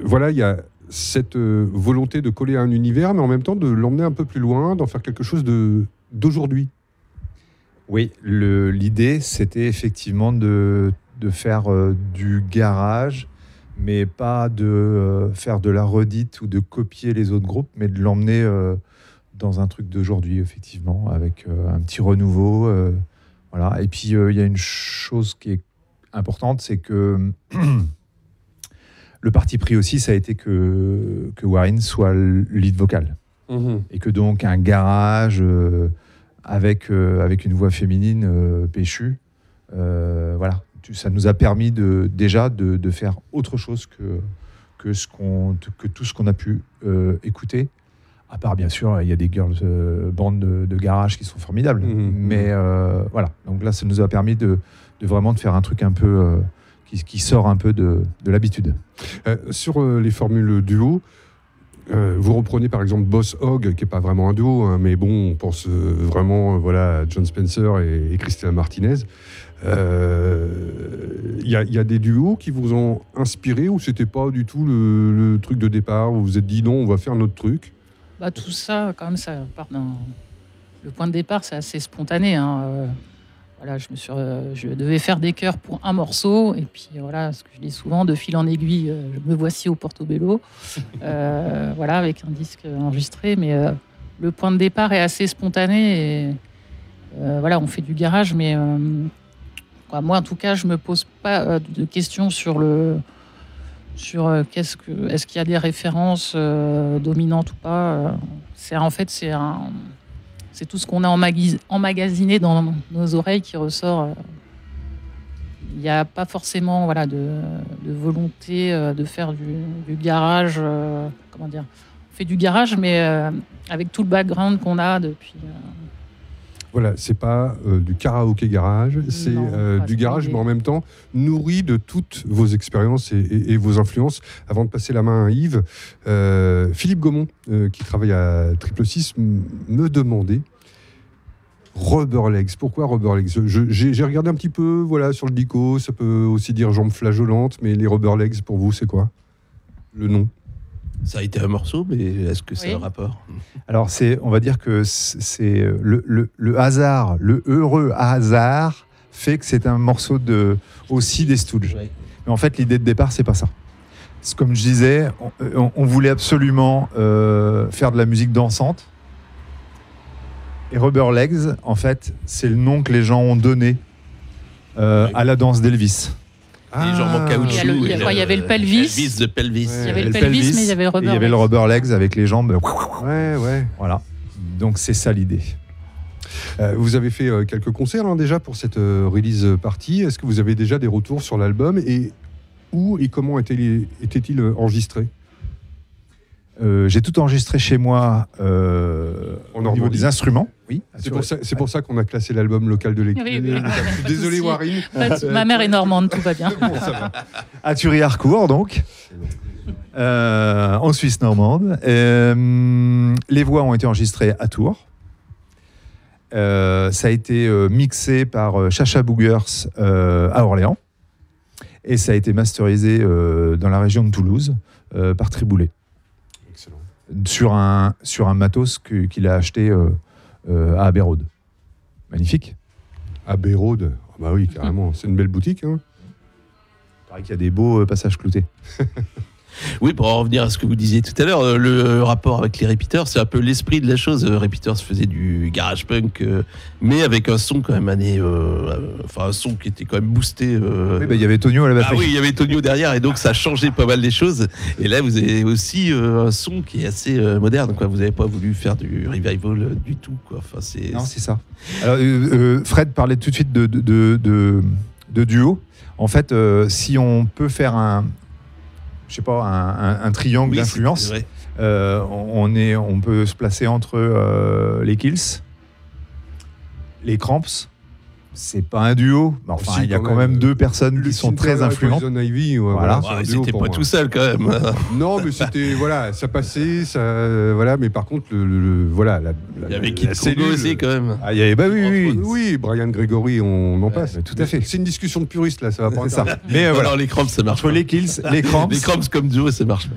voilà, il y a cette volonté de coller à un univers, mais en même temps de l'emmener un peu plus loin, d'en faire quelque chose d'aujourd'hui. Oui, l'idée, c'était effectivement de faire du garage, mais pas de faire de la redite ou de copier les autres groupes, mais de l'emmener dans un truc d'aujourd'hui, effectivement, avec un petit renouveau. Voilà. Et puis, il y a une chose qui est importante, c'est que le parti pris aussi, ça a été que Warren soit le lead vocal. Et que donc un garage avec une voix féminine péchue, voilà. Ça nous a permis déjà de faire autre chose que tout ce qu'on a pu écouter. À part, bien sûr, il y a des girls bandes de garage qui sont formidables. Mais voilà. Donc là, ça nous a permis de vraiment de faire un truc un peu qui sort un peu de l'habitude. Sur les formules duo, vous reprenez par exemple Boss Hogg, qui n'est pas vraiment un duo, hein, mais bon, on pense vraiment voilà, à John Spencer et Christina Martinez. Il y a des duos qui vous ont inspiré ou c'était pas du tout le truc de départ, où vous vous êtes dit non, on va faire notre truc? Tout ça, quand même, ça part le point de départ, c'est assez spontané. Hein. Voilà, je devais faire des chœurs pour un morceau, et puis voilà, ce que je dis souvent, de fil en aiguille, me voici au Portobello, voilà, avec un disque enregistré. Mais le point de départ est assez spontané, et voilà, on fait du garage, mais moi, en tout cas, je me pose pas de questions sur est-ce qu'il y a des références dominantes ou pas. C'est tout ce qu'on a emmagasiné dans nos oreilles qui ressort. Il n'y a pas forcément voilà, de volonté de faire du garage. Comment dire ? On fait du garage, mais avec tout le background qu'on a depuis. Voilà, c'est pas du karaoké garage, c'est du garage, mais en même temps nourri de toutes vos expériences et vos influences. Avant de passer la main à Yves, Philippe Gaumont, qui travaille à Triple 6, me demandait Rubber Legs. Pourquoi Rubber Legs ? J'ai regardé un petit peu voilà, sur le dico, ça peut aussi dire jambes flageolantes, mais les Rubber Legs, pour vous, c'est quoi le nom ? Ça a été un morceau, mais est-ce que c'est un rapport ? Alors, on va dire que c'est le hasard, le heureux hasard fait que c'est un morceau aussi des Stooges. Ouais. Mais en fait, l'idée de départ, c'est pas ça. Comme je disais, on voulait absolument faire de la musique dansante. Et Rubber Legs, en fait, c'est le nom que les gens ont donné à la danse d'Elvis. Les jambes en caoutchouc. Il y avait le pelvis. Elvis de pelvis. Il y avait le pelvis, mais il y avait le rubber legs. Il y avait le rubber legs avec les jambes. Ouais. Voilà. Donc c'est ça l'idée. Vous avez fait quelques concerts déjà pour cette release party. Est-ce que vous avez déjà des retours sur l'album et où et comment était-il enregistré ? J'ai tout enregistré chez moi au niveau des instruments. Oui, c'est pour ça qu'on a classé l'album local de l'équipe. Oui. Désolé, Warren. Ma mère est normande, tout va bien. Bon, ça va. À Thury-Harcourt, donc, en Suisse normande. Les voix ont été enregistrées à Tours. Ça a été mixé par Chacha Boogers à Orléans. Et ça a été masterisé dans la région de Toulouse par Triboulet. Sur un matos qu'il a acheté à Abbey Road. Magnifique. Abbey Road, bah oui, carrément. C'est une belle boutique. Hein. Il paraît qu'il y a des beaux passages cloutés. Oui, pour en revenir à ce que vous disiez tout à l'heure, le rapport avec les Repeaters, c'est un peu l'esprit de la chose. Repeaters faisait du garage punk, mais avec un son quand même un son qui était quand même boosté. Oui, il y avait Tonio à la batterie. Ah oui, il y avait Tonio derrière, et donc ça changeait pas mal les choses. Et là, vous avez aussi un son qui est assez moderne. Quoi. Vous n'avez pas voulu faire du revival du tout. Quoi. Enfin, non, c'est ça. Alors, Fred parlait tout de suite de duo. En fait, si on peut faire un triangle d'influence. On peut se placer entre les Kills, les Cramps. C'est pas un duo, mais enfin, il y a quand même deux personnes qui sont très influentes. Ivy, voilà. C'était pas tout seul quand même. Non, mais c'était ça passait, mais par contre il y avait Kid Congo aussi quand même. Ah, il y avait oui, Brian Gregory, on en passe. Tout à fait. C'est une discussion de puristes là, ça va pas. C'est ça. Mais voilà, les Cramps ça marche. Entre les Kills, les Cramps comme duo ça marche.